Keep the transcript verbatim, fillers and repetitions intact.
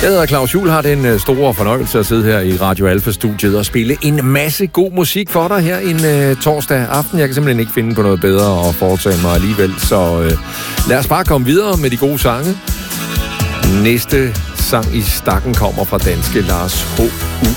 Jeg hedder Claus Juhl, har den store fornøjelse at sidde her i Radio Alfa-studiet og spille en masse god musik for dig her en uh, torsdag aften. Jeg kan simpelthen ikke finde på noget bedre at foretage mig alligevel, så uh, lad os bare komme videre med de gode sange. Næste sang i stakken kommer fra danske Lars H.